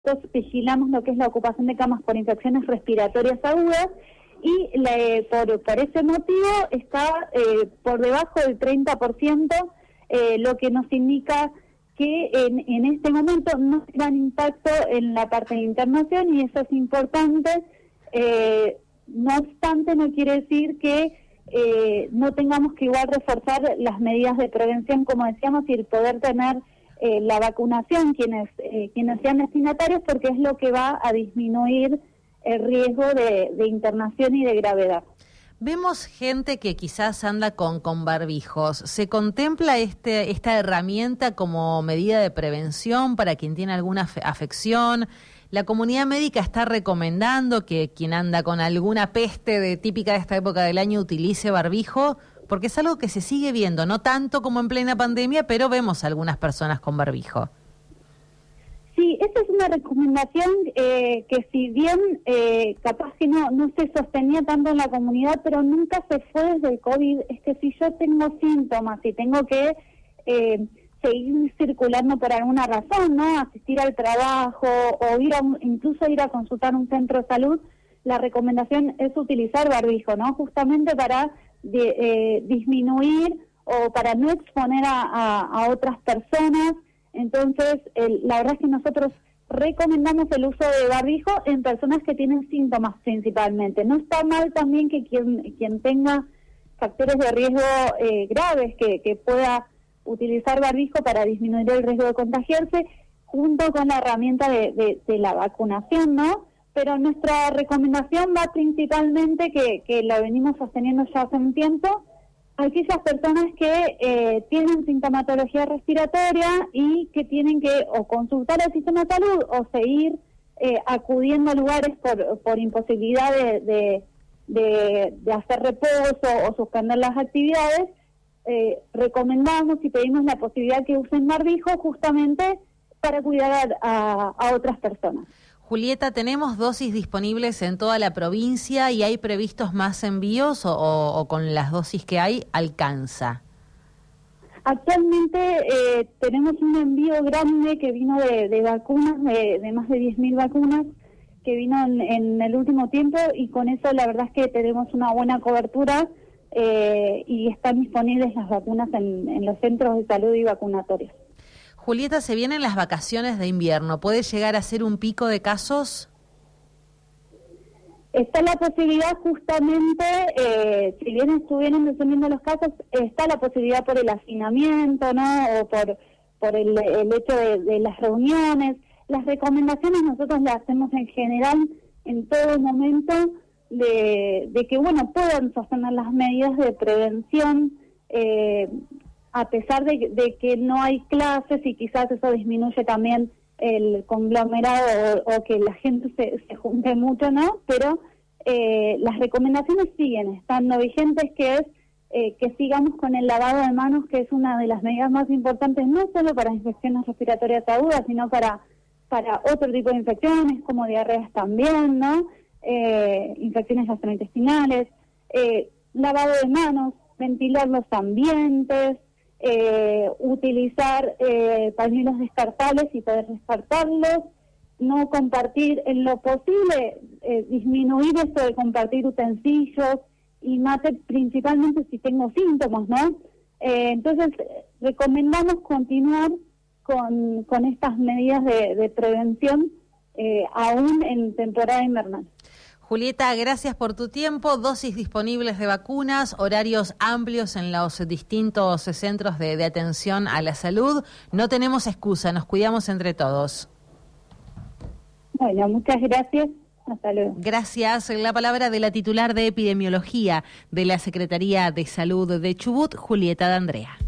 Nosotros vigilamos lo que es la ocupación de camas por infecciones respiratorias agudas y por ese motivo está por debajo del 30%, lo que nos indica que en este momento no hay gran impacto en la parte de internación, y eso es importante. No obstante, no quiere decir que no tengamos que igual reforzar las medidas de prevención, como decíamos, y el poder tener la vacunación quienes sean destinatarios, porque es lo que va a disminuir el riesgo de internación y de gravedad. Vemos gente que quizás anda con barbijos. ¿Se contempla esta herramienta como medida de prevención para quien tiene alguna afección? La comunidad médica está recomendando que quien anda con alguna peste típica de esta época del año utilice barbijo, porque es algo que se sigue viendo, no tanto como en plena pandemia, pero vemos algunas personas con barbijo. Sí, esta es una recomendación que si bien capaz que no se sostenía tanto en la comunidad, pero nunca se fue desde el COVID. Es que si yo tengo síntomas y tengo que seguir circulando por alguna razón, ¿no? Asistir al trabajo o incluso ir a consultar un centro de salud, la recomendación es utilizar barbijo, ¿no? Justamente para disminuir o para no exponer a otras personas. Entonces, la verdad es que nosotros recomendamos el uso de barbijo en personas que tienen síntomas principalmente. No está mal también que quien tenga factores de riesgo graves, que pueda utilizar barbijo para disminuir el riesgo de contagiarse, junto con la herramienta de la vacunación, ¿no? Pero nuestra recomendación va principalmente, que la venimos sosteniendo ya hace un tiempo, a aquellas personas que tienen sintomatología respiratoria y que tienen que o consultar al sistema de salud o seguir acudiendo a lugares por imposibilidad de hacer reposo o suspender las actividades. Recomendamos y pedimos la posibilidad que usen barbijo justamente para cuidar a otras personas. Julieta, ¿tenemos dosis disponibles en toda la provincia y hay previstos más envíos o con las dosis que hay alcanza? Actualmente tenemos un envío grande que vino de vacunas, de más de 10.000 vacunas, que vino en el último tiempo, y con eso la verdad es que tenemos una buena cobertura y están disponibles las vacunas en los centros de salud y vacunatorios. Julieta, se vienen las vacaciones de invierno. ¿Puede llegar a ser un pico de casos? Está la posibilidad justamente, si bien estuvieron descendiendo los casos, está la posibilidad por el hacinamiento, ¿no? O por el hecho de las reuniones. Las recomendaciones nosotros las hacemos en general en todo momento de que, bueno, puedan sostener las medidas de prevención, a pesar de que no hay clases, y quizás eso disminuye también el conglomerado o que la gente se junte mucho, ¿no? Pero las recomendaciones siguen estando vigentes, que es que sigamos con el lavado de manos, que es una de las medidas más importantes, no solo para infecciones respiratorias agudas, sino para otro tipo de infecciones, como diarreas también, ¿no? Infecciones gastrointestinales, lavado de manos, ventilar los ambientes, utilizar pañuelos descartables y poder descartarlos, no compartir en lo posible, disminuir esto de compartir utensilios y mate, principalmente si tengo síntomas, ¿no? Entonces, recomendamos continuar con estas medidas de prevención aún en temporada invernal. Julieta, gracias por tu tiempo. Dosis disponibles de vacunas, horarios amplios en los distintos centros de atención a la salud. No tenemos excusa, nos cuidamos entre todos. Bueno, muchas gracias. Hasta luego. Gracias. La palabra de la titular de Epidemiología de la Secretaría de Salud de Chubut, Julieta D'Andrea.